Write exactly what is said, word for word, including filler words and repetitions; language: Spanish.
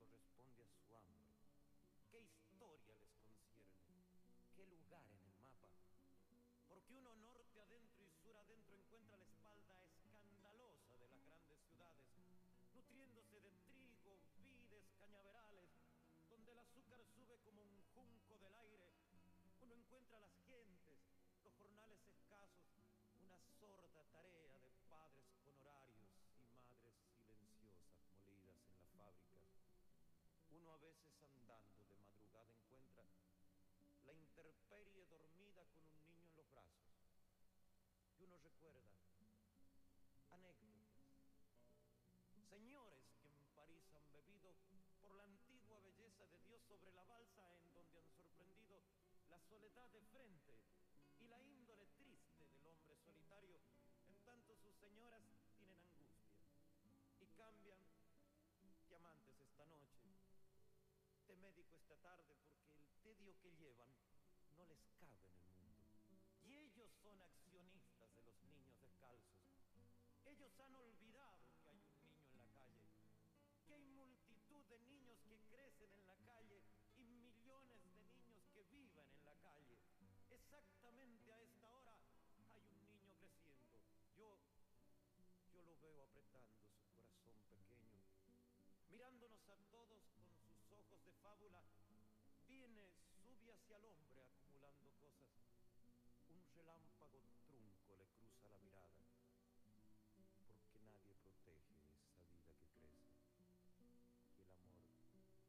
corresponde a su hambre, qué historia les concierne, qué lugar en el mapa. Porque uno norte adentro y sur adentro encuentra la espalda escandalosa de las grandes ciudades, nutriéndose de trigo, vides, cañaverales, donde el azúcar sube como un junco del aire. Uno encuentra las gentes, los jornales escasos, una sorda tarea de padres con horarios y madres silenciosas molidas en las fábricas. Uno a veces andando de madrugada encuentra la intemperie dormida con un niño en los brazos. Y uno recuerda anécdotas. Señores que en París han bebido por la antigua belleza de Dios sobre la balsa en donde han sorprendido la soledad de frente y la índole triste del hombre solitario, en tanto sus señoras tienen angustia y cambian de amantes esta noche, de médico esta tarde, porque el tedio que llevan no les cabe en el mundo. Y ellos son accionistas de los niños descalzos. Ellos han olvidado que hay un niño en la calle, que hay multitud de niños que crecen en la calle y millones de niños que viven en la calle. Exactamente a esta hora hay un niño creciendo. Yo, yo lo veo apretando su corazón pequeño, mirándonos a todos con sus ojos de fábula. Viene, sube hacia el hombre